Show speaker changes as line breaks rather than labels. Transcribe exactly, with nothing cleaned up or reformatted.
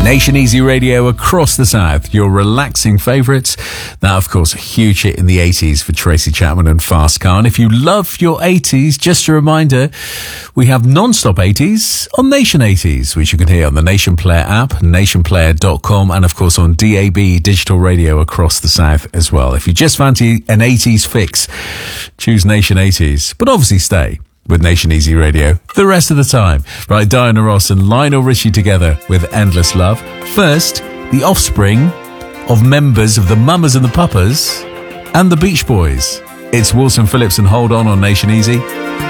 Nation Easy Radio across the South, your relaxing favourites. That, of course, a huge hit in the eighties for Tracy Chapman and Fast Car. And if you love your eighties, just a reminder, we have non-stop eighties on Nation eighties, which you can hear on the Nation Player app, nation player dot com, and of course on D A B digital radio across the South as well. If you just fancy an eighties fix, choose Nation eighties, but obviously stay with Nation Easy Radio the rest of the time. Right, Diana Ross and Lionel Richie together with Endless Love. First, the offspring of members of the Mamas and the Papas and the Beach Boys. It's Wilson Phillips and Hold On on Nation Easy.